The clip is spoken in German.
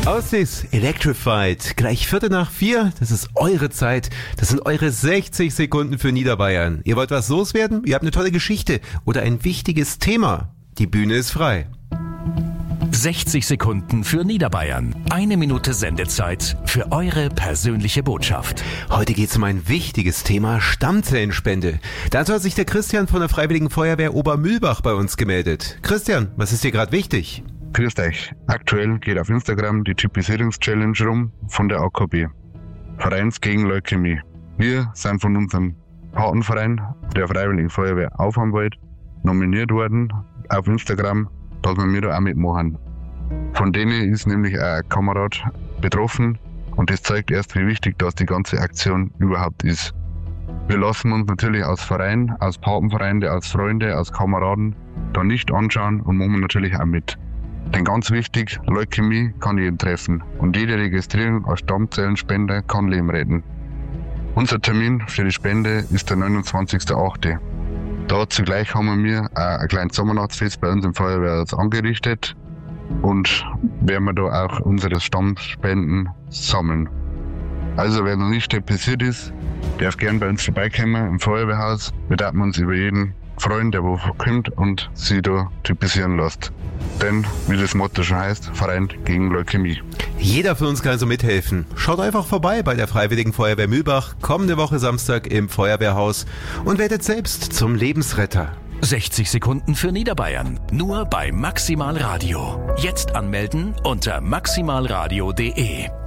Aussies, Electrified, gleich 4:45, das ist eure Zeit, das sind eure 60 Sekunden für Niederbayern. Ihr wollt was loswerden? Ihr habt eine tolle Geschichte oder ein wichtiges Thema? Die Bühne ist frei. 60 Sekunden für Niederbayern. 1 Minute Sendezeit für eure persönliche Botschaft. Heute geht's um ein wichtiges Thema, Stammzellenspende. Dazu hat sich der Christian von der Freiwilligen Feuerwehr Obermühlbach bei uns gemeldet. Christian, was ist dir gerade wichtig? Grüßt euch. Aktuell geht auf Instagram die Typisierungs-Challenge rum von der AKB. Vereins gegen Leukämie. Wir sind von unserem Patenverein, der Freiwilligen Feuerwehr Aufhamwald, nominiert worden auf Instagram, dass wir da auch mitmachen. Von denen ist nämlich ein Kamerad betroffen und das zeigt erst, wie wichtig das die ganze Aktion überhaupt ist. Wir lassen uns natürlich als Verein, als Patenvereine, als Freunde, als Kameraden da nicht anschauen und machen natürlich auch mit. Denn ganz wichtig, Leukämie kann jeden treffen und jede Registrierung als Stammzellenspender kann Leben retten. Unser Termin für die Spende ist der 29.08. Da zugleich haben wir ein kleines Sommernachtsfest bei uns im Feuerwehrhaus angerichtet und werden wir da auch unsere Stammspenden sammeln. Also wer noch nicht stepisiert ist, darf gern bei uns vorbeikommen im Feuerwehrhaus. Wir dürfen uns über jeden freuen, der wo kommt und sich da typisieren lässt. Denn, wie das Motto schon heißt, Verein gegen Leukämie. Jeder von uns kann so mithelfen. Schaut einfach vorbei bei der Freiwilligen Feuerwehr Mühlbach, kommende Woche Samstag im Feuerwehrhaus und werdet selbst zum Lebensretter. 60 Sekunden für Niederbayern. Nur bei Maximal Radio. Jetzt anmelden unter maximalradio.de.